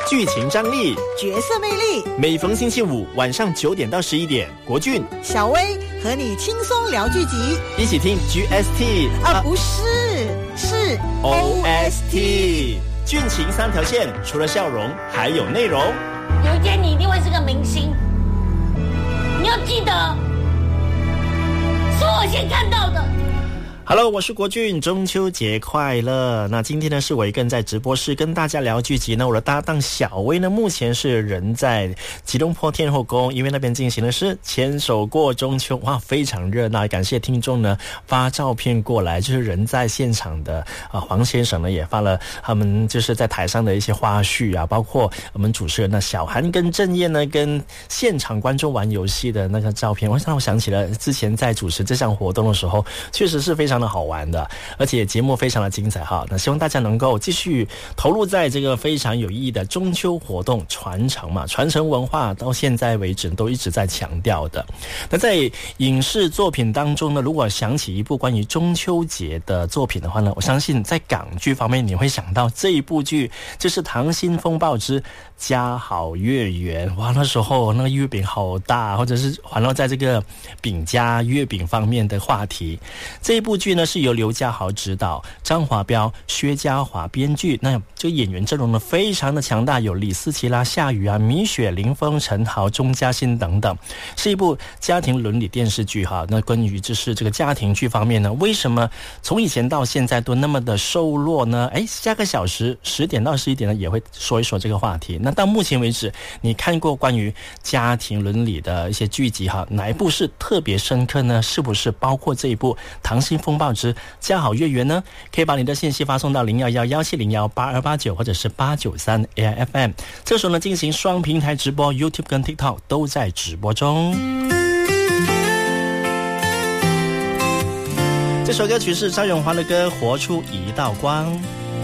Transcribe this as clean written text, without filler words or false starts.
剧情张力， 角色魅力。 每逢星期五晚上9点到11点，国俊、 小薇和你轻松聊剧集， 一起听 GST 不是，是 OST。剧情3条线，除了笑容，还有内容。 有一天你一定会是个明星，你要记得，是我先看到的。 Hello， 我是国俊，中秋节快乐。那今天呢是我一个人在直播室跟大家聊剧集呢。我的搭档小薇呢目前是人在吉隆坡天后宫，因为那边进行的是牵手过中秋，哇，非常热闹。感谢听众呢发照片过来，就是人在现场的黄先生呢也发了他们就是在台上的一些花絮啊，包括我们主持人的小韩跟郑燕呢跟现场观众玩游戏的那个照片，让我想起了之前在主持这项活动的时候，确实是非常的好玩的，而且节目非常的精彩哈。那希望大家能够继续投入在这个非常有意义的中秋活动传承嘛，传承文化到现在为止都一直在强调的。那在影视作品当中呢，如果想起一部关于中秋节的作品的话呢，我相信在港剧方面你会想到这一部剧就是《溏心风暴之家好月圆》。哇，那时候那个月饼好大，或者是环绕在这个饼家月饼方面的话题。这一部剧呢是由刘家豪执导，张华彪、薛家华编剧。那这个演员阵容呢非常的强大，有李思琪啦、夏雨啊、米雪、林峰、陈豪、钟嘉欣等等，是一部家庭伦理电视剧哈。那关于就是这个家庭剧方面呢，为什么从以前到现在都那么的瘦弱呢？下个小时10点到11点呢也会说一说这个话题。那到目前为止，你看过关于家庭伦理的一些剧集哈，哪一部是特别深刻呢？是不是包括这一部《溏心风暴之家好月圆》呢？可以把你的信息发送到011-1701-8289或者是893 AIFM。这时候呢进行双平台直播， YouTube 跟 TikTok 都在直播中。这首歌曲是赵咏华的歌《活出一道光》。